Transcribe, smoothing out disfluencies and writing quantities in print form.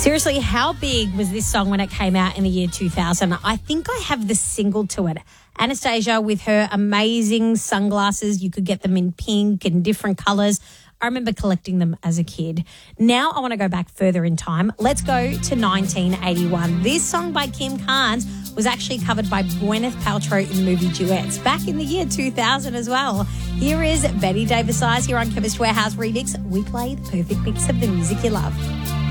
Seriously, how big was this song when it came out in the year 2000? I think I have the single to it. Anastasia with her amazing sunglasses. You could get them in pink and different colours. I remember collecting them as a kid. Now I want to go back further in time. Let's go to 1981. This song by Kim Carnes was actually covered by Gwyneth Paltrow in the movie Duets back in the year 2000 as well. Here is Betty Davis Eyes here on Chemist Warehouse Remix. We play the perfect mix of the music you love.